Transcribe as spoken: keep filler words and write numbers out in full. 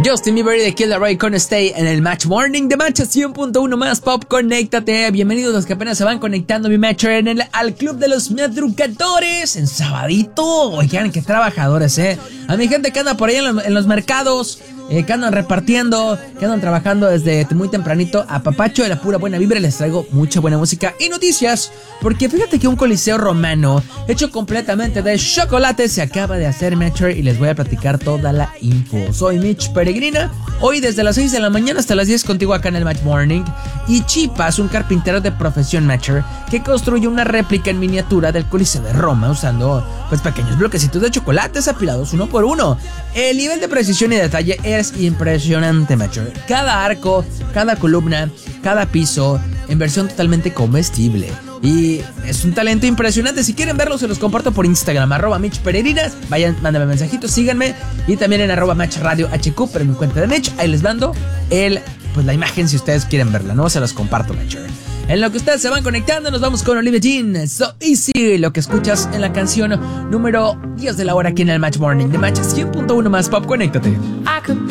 Justin Bieber y The Kid Laroi con Stay en el Match Morning de Match cien punto uno más Pop. Conéctate. Bienvenidos los que apenas se van conectando, mi Matcher, en el, al Club de los Madrugadores en sabadito. Oigan, qué trabajadores, eh. A mi gente que anda por ahí en los, en los mercados, eh, que andan repartiendo, que andan trabajando desde muy tempranito. A papacho de la pura buena vibra, les traigo mucha buena música y noticias. Porque fíjate que un coliseo romano hecho completamente de chocolate se acaba de hacer, Matcher, y les voy a platicar toda la info. Soy Mitch Peregrina, hoy desde las seis de la mañana hasta las diez contigo acá en el Match Morning. Y Chipas, un carpintero de profesión, Matcher, que construyó una réplica en miniatura del Coliseo de Roma usando pues pequeños bloquecitos de chocolates apilados uno por uno. El nivel de precisión y detalle es impresionante, Matcher. Cada arco, cada columna, cada piso en versión totalmente comestible. Y es un talento impresionante. Si quieren verlo, se los comparto por Instagram, arroba Mitch Peregrinas. Vayan, mándenme mensajitos, síganme. Y también en arroba Match Radio H Q, pero en mi cuenta de Mitch. Ahí les mando el, pues la imagen si ustedes quieren verla, ¿no? Se los comparto, Match. En lo que ustedes se van conectando, nos vamos con Olivia Jean, So Easy, lo que escuchas en la canción número diez de la hora aquí en el Match Morning de Match cien punto uno más Pop. Conéctate.